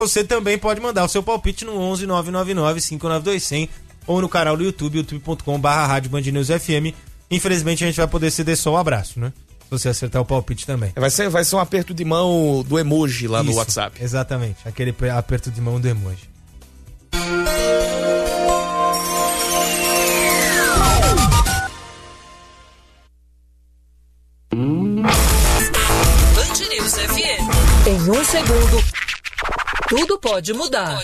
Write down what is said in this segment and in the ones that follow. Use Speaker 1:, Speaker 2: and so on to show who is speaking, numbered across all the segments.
Speaker 1: Você também pode mandar o seu palpite no 11 999 592 100 ou no canal do YouTube, youtube.com/Rádio Band News FM. Infelizmente a gente vai poder ceder só o abraço, né? Se você acertar o palpite também.
Speaker 2: Vai ser um aperto de mão do emoji lá no WhatsApp.
Speaker 1: Exatamente, aquele aperto de mão do emoji.
Speaker 3: Band News FM. Em um segundo, tudo pode mudar.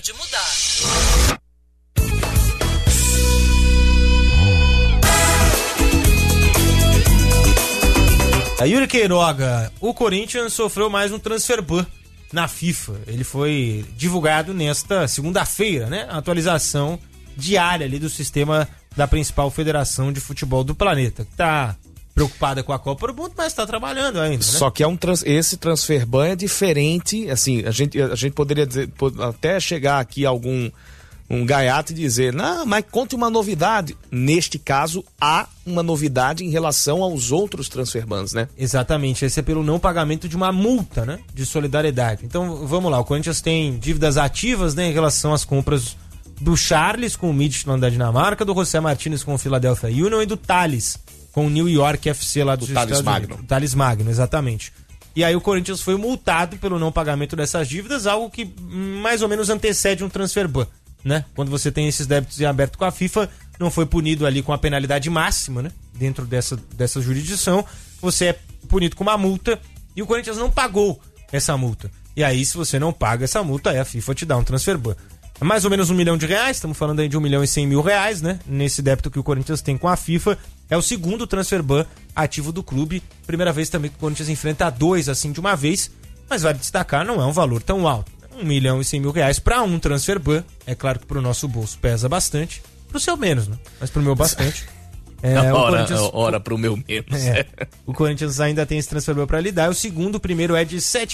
Speaker 1: A Yuri Queiroga, o Corinthians sofreu mais um transfer ban na FIFA. Ele foi divulgado nesta segunda-feira, né? A atualização diária ali do sistema da principal federação de futebol do planeta, que tá preocupada com a Copa do Mundo, mas está trabalhando ainda, né?
Speaker 2: Só que esse transfer ban é diferente, assim, a gente poderia dizer, até chegar aqui um gaiato e dizer, não, mas conte uma novidade. Neste caso, há uma novidade em relação aos outros transfer bans, né?
Speaker 1: Exatamente, esse é pelo não pagamento de uma multa, né? De solidariedade. Então, vamos lá, o Corinthians tem dívidas ativas, né? Em relação às compras do Charles com o Midtjylland da Dinamarca, do José Martinez com o Philadelphia Union e do Thales com o New York FC lá dos Estados Unidos. Thales Magno, exatamente. E aí o Corinthians foi multado pelo não pagamento dessas dívidas, algo que mais ou menos antecede um transfer ban, né? Quando você tem esses débitos em aberto com a FIFA, não foi punido ali com a penalidade máxima, né? Dentro dessa jurisdição, você é punido com uma multa e o Corinthians não pagou essa multa. E aí, se você não paga essa multa, aí a FIFA te dá um transfer ban. É mais ou menos R$1 milhão, estamos falando aí de R$1.100.000, né? Nesse débito que o Corinthians tem com a FIFA. É o segundo transfer ban ativo do clube. Primeira vez também que o Corinthians enfrenta dois assim de uma vez, mas vale destacar, não é um valor tão alto. R$1.100.000 para um transfer ban. É claro que pro nosso bolso pesa bastante. Pro seu menos, né? Mas pro meu bastante.
Speaker 2: Ora pro meu menos.
Speaker 1: O Corinthians ainda tem esse transfer ban para lidar. O primeiro é de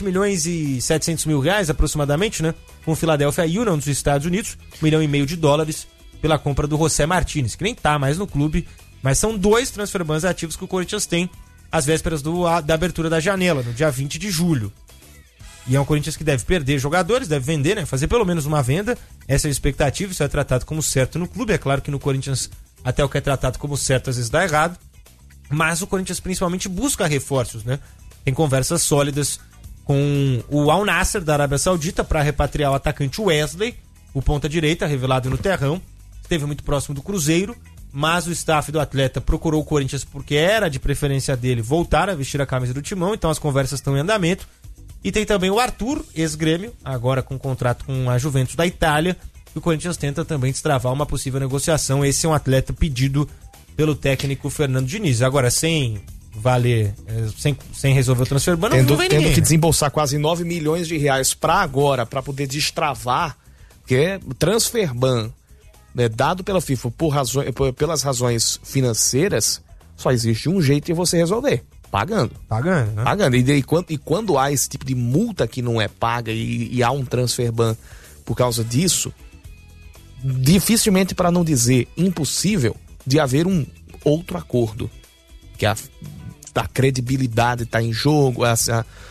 Speaker 1: R$7.700.000 aproximadamente, né? Com o Philadelphia Union dos Estados Unidos, $1,5 milhão pela compra do José Martinez, que nem tá mais no clube, mas são dois transfer bans ativos que o Corinthians tem às vésperas da abertura da janela, no dia 20 de julho. E é um Corinthians que deve perder jogadores, deve vender, né? Fazer pelo menos uma venda. Essa é a expectativa, isso é tratado como certo no clube. É claro que no Corinthians até o que é tratado como certo às vezes dá errado. Mas o Corinthians principalmente busca reforços, né? Tem conversas sólidas com o Al Nassr da Arábia Saudita para repatriar o atacante Wesley, o ponta-direita, revelado no terrão. Esteve muito próximo do Cruzeiro, mas o staff do atleta procurou o Corinthians porque era de preferência dele voltar a vestir a camisa do Timão, então as conversas estão em andamento. E tem também o Arthur, ex-Grêmio, agora com contrato com a Juventus da Itália, e o Corinthians tenta também destravar uma possível negociação. Esse é um atleta pedido pelo técnico Fernando Diniz. Agora, sem resolver o transfer ban, não vem ninguém,
Speaker 2: tendo que
Speaker 1: né?
Speaker 2: desembolsar quase R$9 milhões para agora, para poder destravar, porque transfer ban, né, dado pela FIFA pelas razões financeiras, só existe um jeito de você resolver: pagando,
Speaker 1: né?
Speaker 2: Pagando. E quando há esse tipo de multa que não é paga e há um transfer ban por causa disso, dificilmente, para não dizer impossível, de haver um outro acordo, que a credibilidade está em jogo, a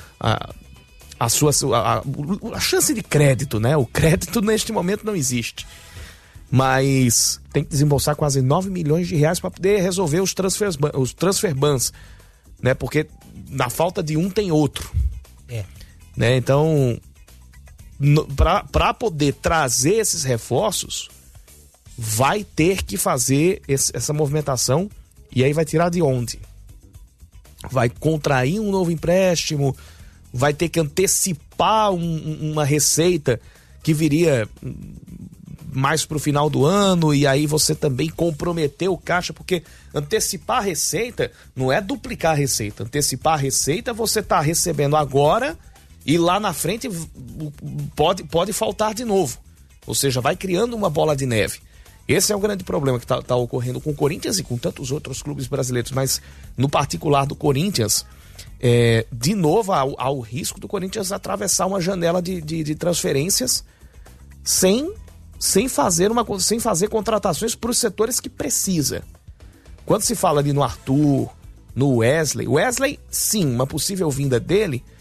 Speaker 2: chance de crédito, né? O crédito neste momento não existe, mas tem que desembolsar quase R$9 milhões para poder resolver os transfer bans, né? Porque na falta de um tem outro, né? Então, para poder trazer esses reforços, vai ter que fazer essa movimentação. E aí vai tirar de onde? Vai contrair um novo empréstimo, vai ter que antecipar uma receita que viria mais pro final do ano, e aí você também comprometeu o caixa, porque antecipar a receita não é duplicar a receita. Antecipar a receita, você tá recebendo agora e lá na frente pode faltar de novo. Ou seja, vai criando uma bola de neve. Esse é o grande problema que tá ocorrendo com o Corinthians e com tantos outros clubes brasileiros, mas no particular do Corinthians, de novo há o risco do Corinthians atravessar uma janela de transferências sem fazer contratações para os setores que precisa. Quando se fala ali no Arthur, no Wesley, sim, uma possível vinda dele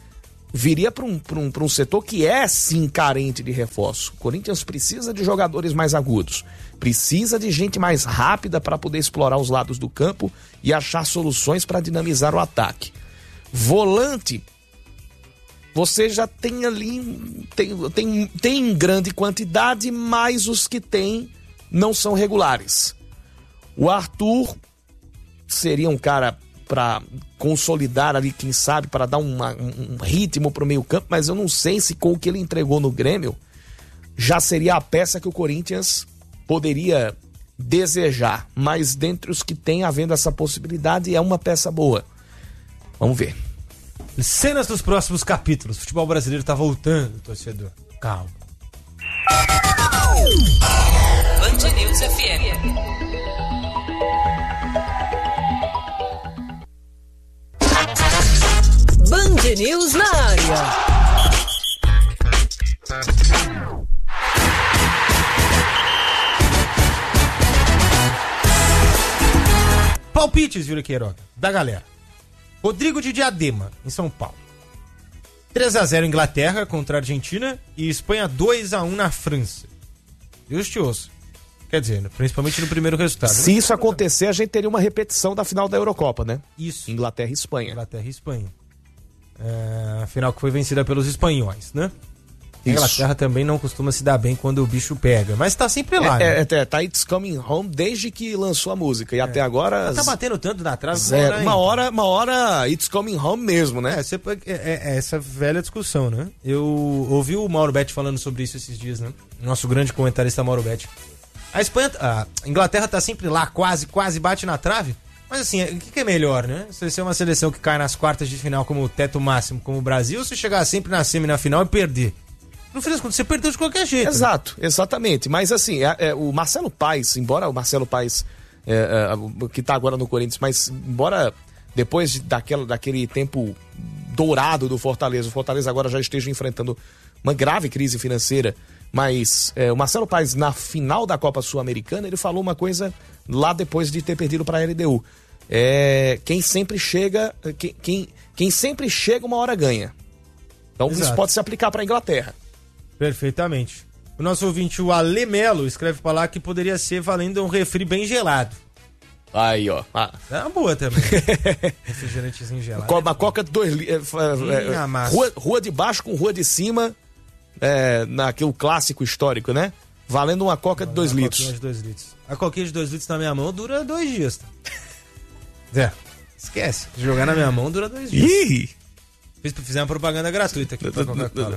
Speaker 2: viria para um setor que é sim carente de reforço. O Corinthians precisa de jogadores mais agudos, precisa de gente mais rápida para poder explorar os lados do campo e achar soluções para dinamizar o ataque. Volante, você já tem ali, tem grande quantidade, mas os que tem não são regulares. O Arthur seria um cara para consolidar ali, quem sabe, para dar um ritmo pro meio campo, mas eu não sei se com o que ele entregou no Grêmio já seria a peça que o Corinthians poderia desejar, mas dentre os que tem havendo essa possibilidade é uma peça boa. Vamos ver.
Speaker 1: Cenas dos próximos capítulos. O futebol brasileiro tá voltando, torcedor. Calma.
Speaker 3: Band News FM. Band News na área.
Speaker 1: Palpites, Yuri Queiroga, da galera. Rodrigo de Diadema, em São Paulo. 3-0 Inglaterra contra a Argentina e Espanha 2-1 na França. Deus te ouça. Quer dizer, principalmente no primeiro resultado.
Speaker 2: Se isso acontecer, a gente teria uma repetição da final da Eurocopa, né?
Speaker 1: Isso.
Speaker 2: Inglaterra e Espanha.
Speaker 1: Inglaterra e Espanha. A final que foi vencida pelos espanhóis, né? A Inglaterra também não costuma se dar bem quando o bicho pega, mas tá sempre lá, né?
Speaker 2: Tá It's Coming Home desde que lançou a música, e até agora...
Speaker 1: Mas tá batendo tanto na trave.
Speaker 2: Uma hora It's Coming Home mesmo, né?
Speaker 1: É essa velha discussão, né? Eu ouvi o Mauro Betti falando sobre isso esses dias, né? Nosso grande comentarista Mauro Betti. A Inglaterra tá sempre lá, quase bate na trave. Mas assim, o que é melhor, né? Se é uma seleção que cai nas quartas de final como teto máximo, como o Brasil, ou se chegar sempre na semi, na final e perder? No fim das contas, você perdeu de qualquer jeito.
Speaker 2: Exato, né? Exatamente. Mas assim, o Marcelo Paes, embora o Marcelo Paes, que tá agora no Corinthians, mas embora depois daquele tempo dourado do Fortaleza, o Fortaleza agora já esteja enfrentando uma grave crise financeira, mas o Marcelo Paes, na final da Copa Sul-Americana, ele falou uma coisa lá depois de ter perdido para a LDU. Quem sempre chega, quem sempre chega uma hora ganha. Então Exato. Isso pode se aplicar para a Inglaterra.
Speaker 1: Perfeitamente. O nosso ouvinte, o Ale Melo, escreve pra lá que poderia ser valendo um refri bem gelado.
Speaker 2: Aí, ó.
Speaker 1: É uma boa também. Refrigerantezinho gelado.
Speaker 2: Uma coca de 2 litros. Rua de baixo com rua de cima. Naquele clássico histórico, né? Valendo uma coca de 2 litros.
Speaker 1: De 2 litros. A coquinha de 2 litros na minha mão dura 2 dias. Tá? Esquece. Jogar na minha mão dura 2 dias.
Speaker 2: Ih!
Speaker 1: Fizer uma propaganda gratuita aqui pra Coca-Cola.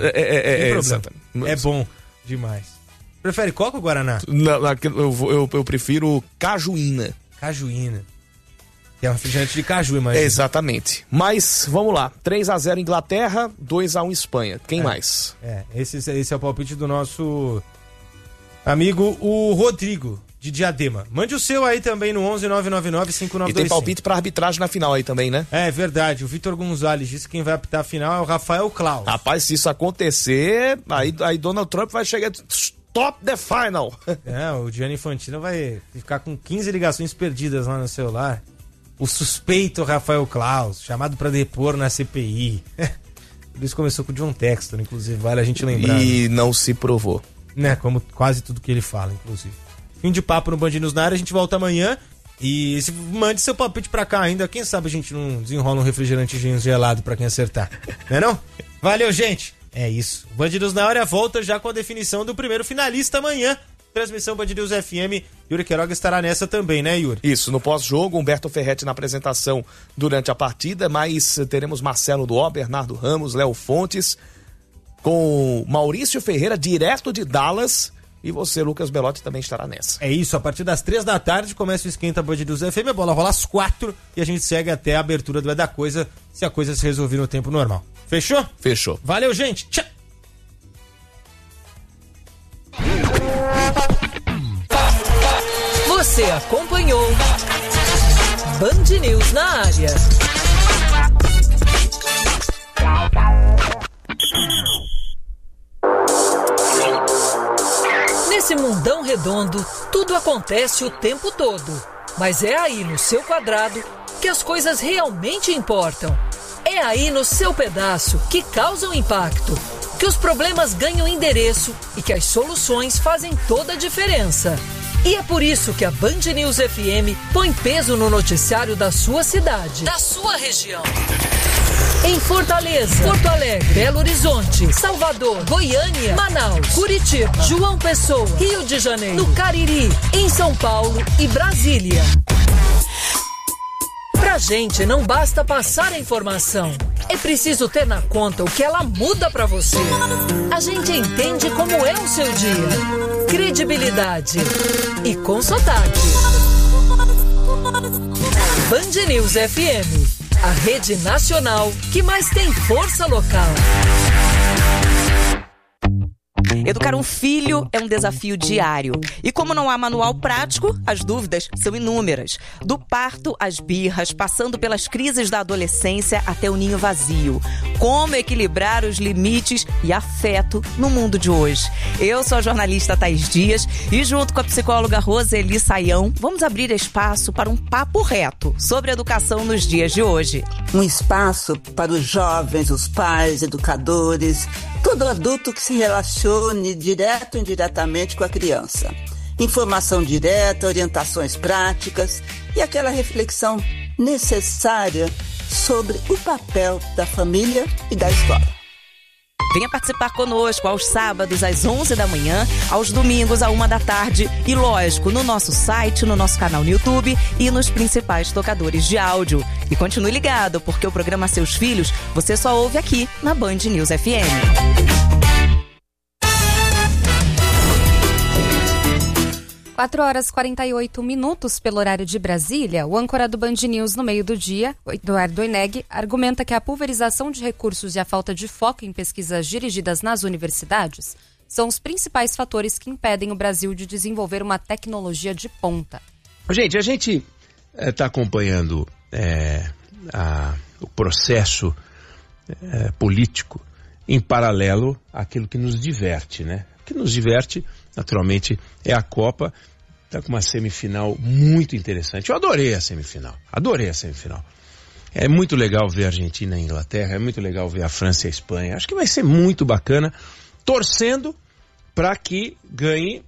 Speaker 1: É bom demais. Prefere Coca ou Guaraná?
Speaker 2: Não, eu prefiro Cajuína.
Speaker 1: Cajuína. Que é um refrigerante de caju, imagina.
Speaker 2: Exatamente. Mas, vamos lá. 3-0 Inglaterra, 2-1 Espanha. Quem mais?
Speaker 1: Esse é o palpite do nosso amigo, o Rodrigo, de Diadema. Mande o seu aí também no 11-999-5925.
Speaker 2: E tem palpite pra arbitragem na final aí também, né?
Speaker 1: É verdade. O Vitor Gonzalez disse que quem vai apitar a final é o Rafael Klaus.
Speaker 2: Rapaz, se isso acontecer, aí Donald Trump vai chegar... Stop the final!
Speaker 1: O Gianni Infantino vai ficar com 15 ligações perdidas lá no celular. O suspeito Rafael Klaus, chamado pra depor na CPI. Tudo isso começou com o John Textor, inclusive, vale a gente lembrar.
Speaker 2: E não se provou.
Speaker 1: Né, como quase tudo que ele fala, inclusive. Fim de papo no Band News na área, a gente volta amanhã. E mande seu palpite pra cá ainda. Quem sabe a gente não desenrola um refrigerante gelado pra quem acertar. Não é não? Valeu, gente! É isso. Band News na área volta já com a definição do primeiro finalista amanhã. Transmissão Band News FM. Yuri Queiroga estará nessa também, né, Yuri?
Speaker 2: Isso, no pós-jogo, Humberto Ferretti na apresentação durante a partida, mas teremos Marcelo Duó, Bernardo Ramos, Léo Fontes, com Maurício Ferreira, direto de Dallas, e você, Lucas Belotti, também estará nessa.
Speaker 1: É isso, a partir das 3 da tarde começa o Esquenta Band News FM, a bola rola às 4 e a gente segue até a abertura do É da Coisa, se a coisa se resolver no tempo normal. Fechou?
Speaker 2: Fechou.
Speaker 1: Valeu, gente. Tchau.
Speaker 3: Você acompanhou Band News na área. Nesse mundão redondo, tudo acontece o tempo todo. Mas é aí no seu quadrado que as coisas realmente importam. É aí no seu pedaço que causam impacto, que os problemas ganham endereço e que as soluções fazem toda a diferença. E é por isso que a Band News FM põe peso no noticiário da sua cidade, da sua região. Em Fortaleza, Porto Alegre, Belo Horizonte, Salvador, Goiânia, Manaus, Curitiba, João Pessoa, Rio de Janeiro, no Cariri, em São Paulo e Brasília. Pra gente não basta passar a informação, é preciso ter na conta o que ela muda pra você. A gente entende como é o seu dia. Credibilidade e com sotaque. Band News FM, a rede nacional que mais tem força local.
Speaker 4: Educar um filho é um desafio diário. E como não há manual prático, as dúvidas são inúmeras. Do parto às birras, passando pelas crises da adolescência até o ninho vazio. Como equilibrar os limites e afeto no mundo de hoje? Eu sou a jornalista Thaís Dias e junto com a psicóloga Roseli Saião, vamos abrir espaço para um papo reto sobre educação nos dias de hoje.
Speaker 5: Um espaço para os jovens, os pais, educadores, todo adulto que se relacione direto ou indiretamente com a criança. Informação direta, orientações práticas e aquela reflexão necessária sobre o papel da família e da escola.
Speaker 4: Venha participar conosco aos sábados às 11 da manhã, aos domingos à 1 da tarde e, lógico, no nosso site, no nosso canal no YouTube e nos principais tocadores de áudio. E continue ligado, porque o programa Seus Filhos você só ouve aqui na Band News FM.
Speaker 6: 4h48 pelo horário de Brasília. O âncora do Band News no meio do dia, Eduardo Oineg, argumenta que a pulverização de recursos e a falta de foco em pesquisas dirigidas nas universidades são os principais fatores que impedem o Brasil de desenvolver uma tecnologia de ponta.
Speaker 7: Gente, a gente está acompanhando o processo político em paralelo àquilo que nos diverte, né? O que nos diverte, naturalmente, é a Copa. Está com uma semifinal muito interessante. Eu adorei a semifinal. É muito legal ver a Argentina e a Inglaterra, é muito legal ver a França e a Espanha. Acho que vai ser muito bacana, torcendo para que ganhe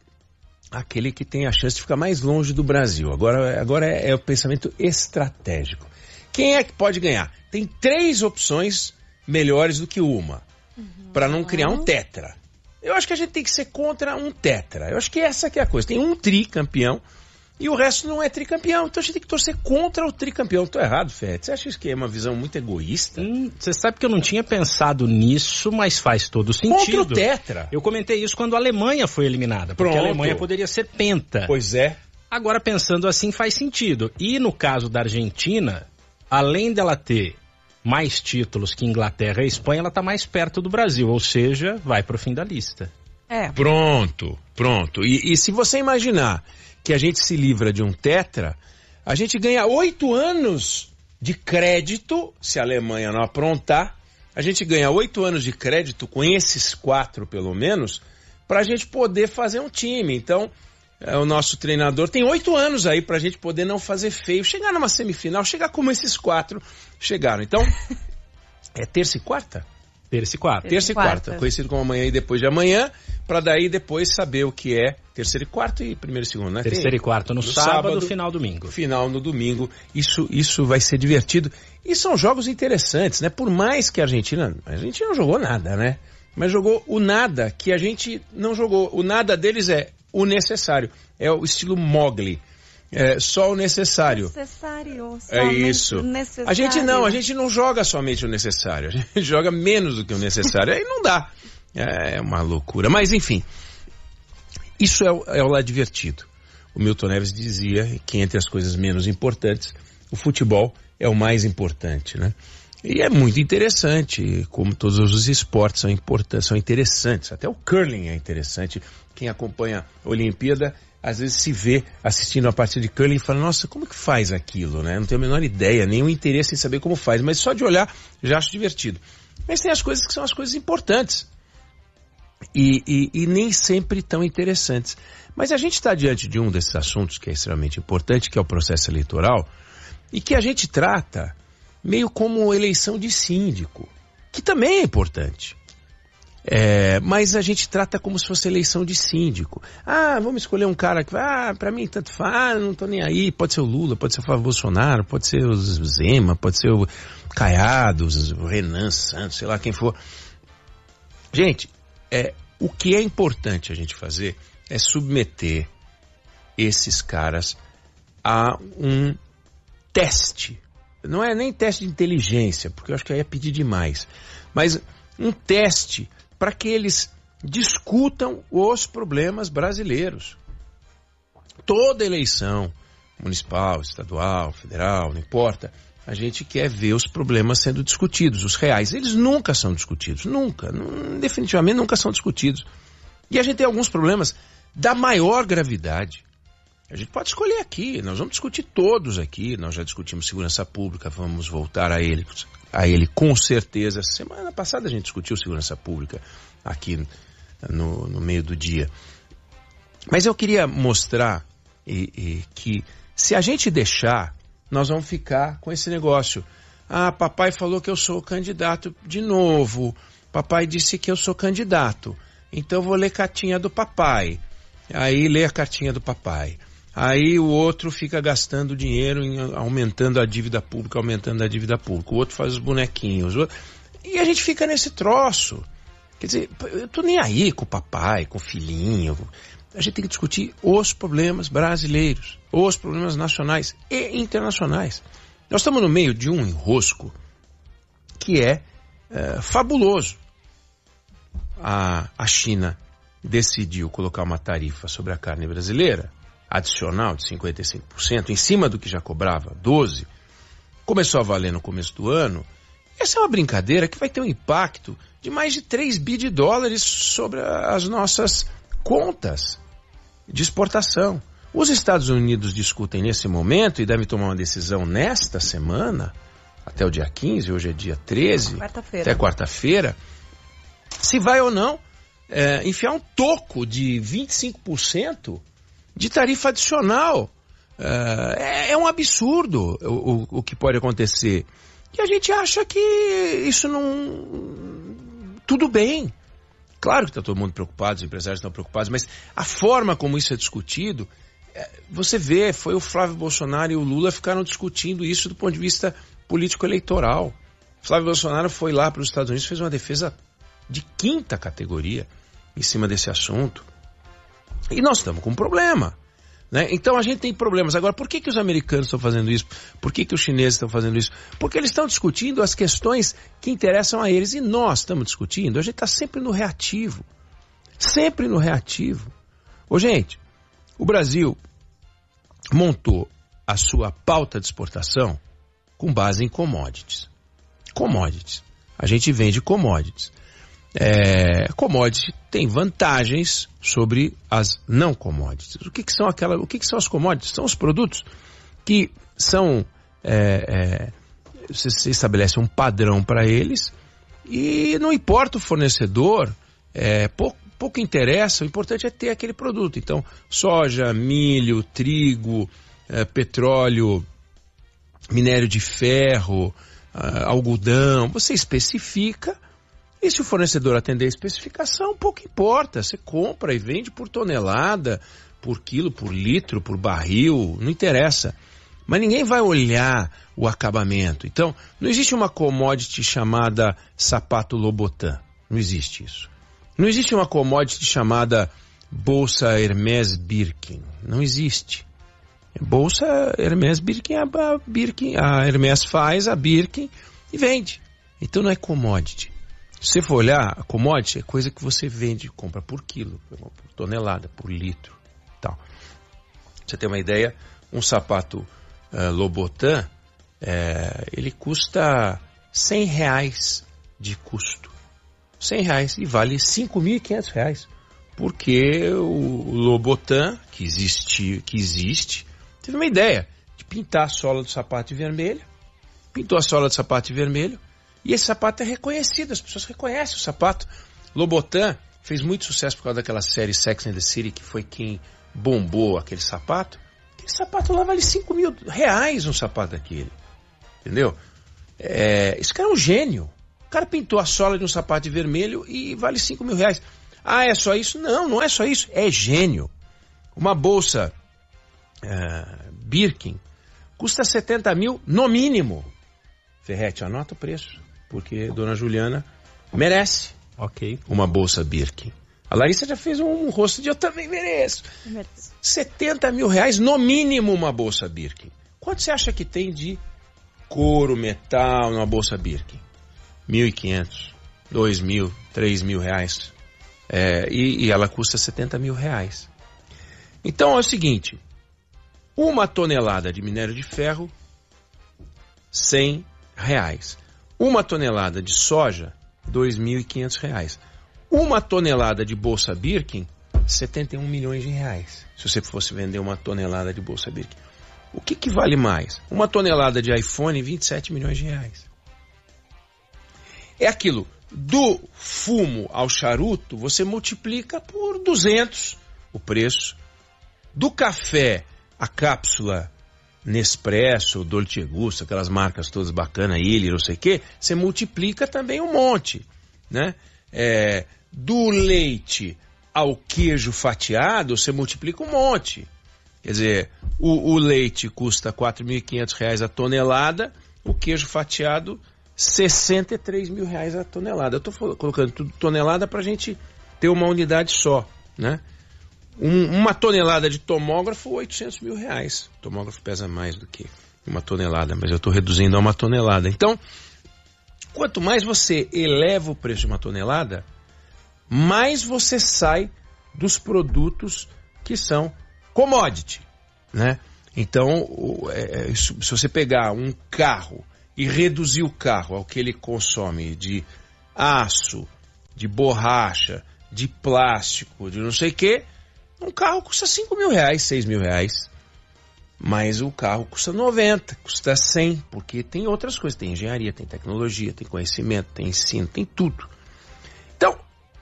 Speaker 7: aquele que tem a chance de ficar mais longe do Brasil. Agora é o pensamento estratégico. Quem é que pode ganhar? Tem 3 opções melhores do que uma, para não criar um tetra. Eu acho que a gente tem que ser contra um tetra. Eu acho que essa que é a coisa. Tem um tricampeão e o resto não é tricampeão. Então a gente tem que torcer contra o tricampeão. Estou errado, Fede? Você acha que é uma visão muito egoísta?
Speaker 8: Você sabe que eu não tinha pensado nisso, mas faz todo sentido.
Speaker 7: Contra o tetra.
Speaker 8: Eu comentei isso quando a Alemanha foi eliminada. Porque a Alemanha poderia ser penta.
Speaker 7: Pois é.
Speaker 8: Agora, pensando assim, faz sentido. E no caso da Argentina, além dela ter mais títulos que Inglaterra e Espanha, ela está mais perto do Brasil, ou seja, vai para o fim da lista.
Speaker 7: Pronto. E se você imaginar que a gente se livra de um tetra, a gente ganha 8 anos de crédito, se a Alemanha não aprontar, a gente ganha 8 anos de crédito com esses 4, pelo menos, para a gente poder fazer um time. Então, o nosso treinador tem 8 anos aí pra gente poder não fazer feio, chegar numa semifinal, chegar como esses 4 chegaram. Então, é terça e quarta?
Speaker 8: Terça e quarta.
Speaker 7: Conhecido como amanhã e depois de amanhã, pra daí depois saber o que é terceiro e quarto e primeiro e segundo, né?
Speaker 8: Terceiro e quarto no sábado, final domingo.
Speaker 7: Final no domingo. Isso vai ser divertido. E são jogos interessantes, né? Por mais que a Argentina não jogou nada, né? Mas jogou o nada que a gente não jogou. O nada deles é o necessário. É o estilo Mowgli. É só o necessário. É isso. Necessário. A gente não joga somente o necessário. A gente joga menos do que o necessário. Aí não dá. É uma loucura. Mas enfim, isso é o lado divertido. O Milton Neves dizia que entre as coisas menos importantes, o futebol é o mais importante, né? E é muito interessante, como todos os esportes são importantes, são interessantes. Até o curling é interessante. Quem acompanha a Olimpíada, às vezes se vê assistindo a partida de curling e fala, nossa, como que faz aquilo, né? Não tenho a menor ideia, nenhum interesse em saber como faz, mas só de olhar já acho divertido. Mas tem as coisas que são as coisas importantes e nem sempre tão interessantes. Mas a gente está diante de um desses assuntos que é extremamente importante, que é o processo eleitoral, e que a gente trata meio como eleição de síndico, que também é importante. Mas a gente trata como se fosse eleição de síndico. Vamos escolher um cara que pra mim tanto faz, não tô nem aí. Pode ser o Lula, pode ser o Flávio Bolsonaro, pode ser o Zema, pode ser o Caiado, o Renan Santos, sei lá quem for. Gente, o que é importante a gente fazer é submeter esses caras a um teste. Não é nem teste de inteligência, porque eu acho que aí é pedir demais. Mas um teste para que eles discutam os problemas brasileiros. Toda eleição, municipal, estadual, federal, não importa, a gente quer ver os problemas sendo discutidos, os reais. Eles nunca são discutidos, nunca, definitivamente nunca são discutidos. E a gente tem alguns problemas da maior gravidade. A gente pode escolher aqui, nós vamos discutir todos aqui, nós já discutimos segurança pública, vamos voltar a ele com certeza. Semana passada a gente discutiu segurança pública aqui no meio do dia. Mas eu queria mostrar que se a gente deixar, nós vamos ficar com esse negócio. Papai falou que eu sou candidato de novo, papai disse que eu sou candidato, então eu vou ler cartinha do papai. Aí lê a cartinha do papai. Aí o outro fica gastando dinheiro, aumentando a dívida pública, O outro faz os bonequinhos. E a gente fica nesse troço. Quer dizer, eu tô nem aí com o papai, com o filhinho. A gente tem que discutir os problemas brasileiros, os problemas nacionais e internacionais. Nós estamos no meio de um enrosco que é fabuloso. A China decidiu colocar uma tarifa sobre a carne brasileira, adicional de 55%, em cima do que já cobrava, 12%, começou a valer no começo do ano. Essa é uma brincadeira que vai ter um impacto de mais de 3 bi de dólares sobre as nossas contas de exportação. Os Estados Unidos discutem nesse momento e devem tomar uma decisão nesta semana, até o dia 15, hoje é dia 13, até quarta-feira, se vai ou não enfiar um toco de 25% de tarifa adicional. É um absurdo o que pode acontecer. E a gente acha que isso não... Tudo bem. Claro que está todo mundo preocupado, os empresários estão preocupados, mas a forma como isso é discutido, você vê, foi o Flávio Bolsonaro e o Lula ficaram discutindo isso do ponto de vista político-eleitoral. Flávio Bolsonaro foi lá para os Estados Unidos e fez uma defesa de 5ª categoria em cima desse assunto. E nós estamos com um problema, né? Então a gente tem problemas. Agora, por que os americanos estão fazendo isso? Por que os chineses estão fazendo isso? Porque eles estão discutindo as questões que interessam a eles. E nós estamos discutindo, a gente está sempre no reativo. Sempre no reativo. Gente, o Brasil montou a sua pauta de exportação com base em commodities. Commodities. A gente vende commodities. Commodities tem vantagens sobre as não commodities. O que são as commodities? São os produtos que são você estabelece um padrão para eles e não importa o fornecedor, pouco interessa, o importante é ter aquele produto. Então, soja, milho, trigo, petróleo, minério de ferro, algodão, você especifica. E se o fornecedor atender a especificação, pouco importa. Você compra e vende por tonelada, por quilo, por litro, por barril, não interessa. Mas ninguém vai olhar o acabamento. Então, não existe uma commodity chamada sapato Lobotan. Não existe isso. Não existe uma commodity chamada bolsa Hermès Birkin. Não existe. Bolsa Hermès Birkin, a Hermès faz, a Birkin e vende. Então não é commodity. Se você for olhar, a commodity é coisa que você vende, compra por quilo, por tonelada, por litro, tal. Pra você ter uma ideia, um sapato Lobotan, ele custa R$100 de custo. R$100 e vale R$5.500. Porque o Lobotan, que existe, teve uma ideia de pintar a sola do sapato de vermelho, pintou a sola do sapato de vermelho, e esse sapato é reconhecido, as pessoas reconhecem o sapato. Lobotan fez muito sucesso por causa daquela série Sex and the City, que foi quem bombou aquele sapato. Aquele sapato lá vale R$5.000 um sapato daquele. Entendeu? Esse cara é um gênio. O cara pintou a sola de um sapato de vermelho e vale 5 mil reais. Ah, é só isso? Não, não é só isso. É gênio. Uma bolsa Birkin custa 70 mil no mínimo. Ferretti, anota o preço, porque Dona Juliana merece uma bolsa Birkin. A Larissa já fez um rosto de eu também mereço. 70 mil reais no mínimo uma bolsa Birkin. Quanto você acha que tem de couro, metal numa bolsa Birkin? 1.500, 2.000, 3.000 reais. E ela custa 70 mil reais. Então é o seguinte, 1 tonelada de minério de ferro, 100 reais. 1 tonelada de soja, 2.500 reais. 1 tonelada de bolsa Birkin, 71 milhões de reais. Se você fosse vender 1 tonelada de bolsa Birkin. O que vale mais? 1 tonelada de iPhone, 27 milhões de reais. É aquilo, do fumo ao charuto, você multiplica por 200 o preço. Do café, a cápsula Nespresso, Dolce Gusto, aquelas marcas todas bacanas, Illy, não sei o quê, você multiplica também um monte, né? Do leite ao queijo fatiado, você multiplica um monte. Quer dizer, o leite custa R$ 4.500 a tonelada, o queijo fatiado, R$ 63 mil a tonelada. Eu estou colocando tudo tonelada para a gente ter uma unidade só, né? 1 tonelada de tomógrafo, 800 mil reais. O tomógrafo pesa mais do que 1 tonelada, mas eu estou reduzindo a 1 tonelada. Então, quanto mais você eleva o preço de 1 tonelada, mais você sai dos produtos que são commodity, né? Então, se você pegar um carro e reduzir o carro ao que ele consome de aço, de borracha, de plástico, de não sei o quê, um carro custa 5 mil reais, 6 mil reais. Mas o carro custa 90, custa 100, porque tem outras coisas. Tem engenharia, tem tecnologia, tem conhecimento, tem ensino, tem tudo. Então,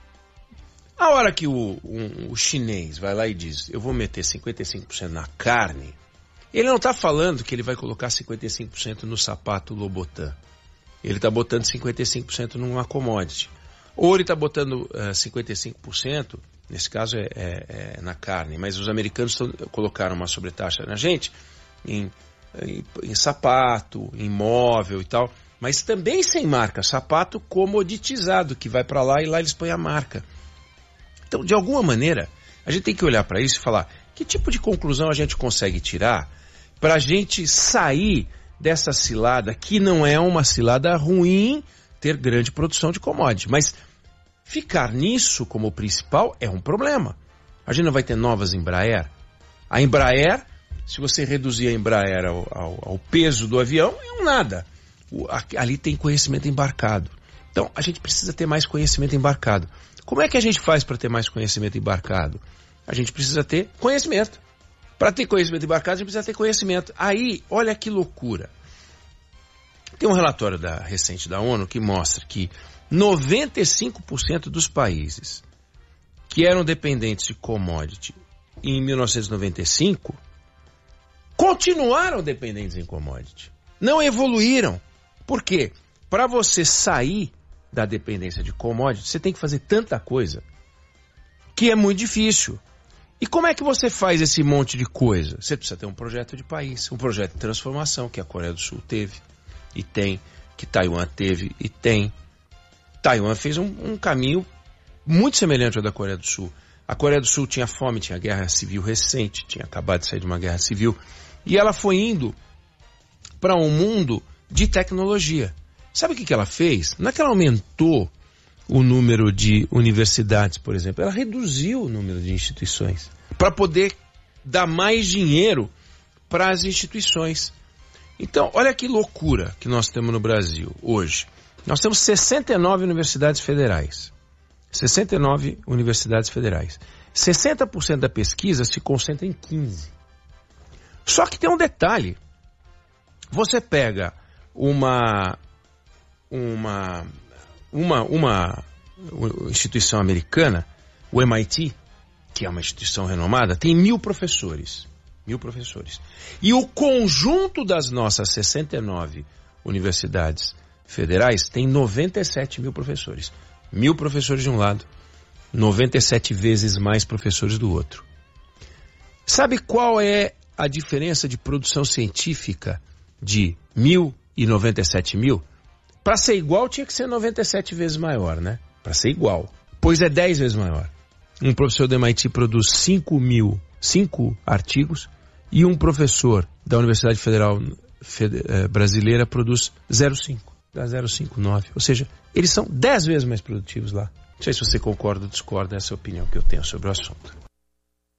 Speaker 7: a hora que o chinês vai lá e diz, eu vou meter 55% na carne, ele não está falando que ele vai colocar 55% no sapato Lobotan. Ele está botando 55% numa commodity. Ou ele está botando 55%, nesse caso é na carne, mas os americanos colocaram uma sobretaxa na gente em sapato, em móvel e tal, mas também sem marca, sapato comoditizado, que vai para lá e lá eles põem a marca. Então, de alguma maneira, a gente tem que olhar para isso e falar, que tipo de conclusão a gente consegue tirar para a gente sair dessa cilada, que não é uma cilada ruim ter grande produção de commodity, mas ficar nisso como principal é um problema. A gente não vai ter novas Embraer. A Embraer, se você reduzir a Embraer ao peso do avião, é um nada. Ali tem conhecimento embarcado. Então, a gente precisa ter mais conhecimento embarcado. Como é que a gente faz para ter mais conhecimento embarcado? A gente precisa ter conhecimento. Para ter conhecimento embarcado, a gente precisa ter conhecimento. Aí, olha que loucura. Tem um relatório recente da ONU que mostra que 95% dos países que eram dependentes de commodity em 1995 continuaram dependentes em commodity. Não evoluíram. Por quê? Para você sair da dependência de commodity, você tem que fazer tanta coisa que é muito difícil. E como é que você faz esse monte de coisa? Você precisa ter um projeto de país, um projeto de transformação que a Coreia do Sul teve e tem, que Taiwan teve e tem. Taiwan fez um caminho muito semelhante ao da Coreia do Sul. A Coreia do Sul tinha fome, tinha guerra civil recente, tinha acabado de sair de uma guerra civil, e ela foi indo para um mundo de tecnologia. Sabe o que ela fez? Não é que ela aumentou o número de universidades, por exemplo, ela reduziu o número de instituições para poder dar mais dinheiro para as instituições. Então, olha que loucura que nós temos no Brasil hoje. Nós temos 69 universidades federais. 69 universidades federais. 60% da pesquisa se concentra em 15. Só que tem um detalhe. Você pega uma instituição americana, o MIT, que é uma instituição renomada, tem 1.000 professores. 1.000 professores. E o conjunto das nossas 69 universidades federais têm 97 mil professores. 1.000 professores de um lado, 97 vezes mais professores do outro. Sabe qual é a diferença de produção científica de 1.000 e 97 mil? Para ser igual tinha que ser 97 vezes maior, né? Para ser igual. Pois é 10 vezes maior. Um professor do MIT produz 5 artigos e um professor da Universidade Federal Brasileira produz 0,5. Dá 0,59. Ou seja, eles são 10 vezes mais produtivos lá. Não sei se você concorda ou discorda, essa é a opinião que eu tenho sobre o assunto.